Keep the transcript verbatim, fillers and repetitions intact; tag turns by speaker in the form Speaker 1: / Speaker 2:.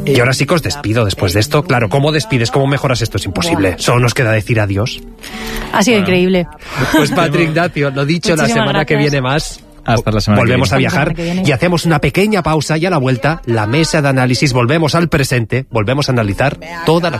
Speaker 1: Y ahora sí que os despido después de esto. Claro, ¿cómo despides? ¿Cómo mejoras esto? Es imposible. Solo nos queda decir adiós.
Speaker 2: Ha sido bueno. increíble.
Speaker 1: Pues Patri Ignacio, lo dicho, muchísimas la semana gracias. Que viene más.
Speaker 3: Hasta la semana
Speaker 1: Volvemos
Speaker 3: que
Speaker 1: a viajar y hacemos una pequeña pausa y a la vuelta, la mesa de análisis, volvemos al presente, volvemos a analizar toda la